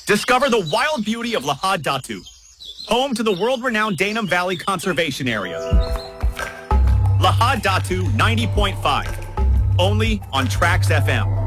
Discover the wild beauty of Lahad Datu, home to the world-renowned Danum Valley Conservation Area. Lahad Datu 90.5, only on Trax FM.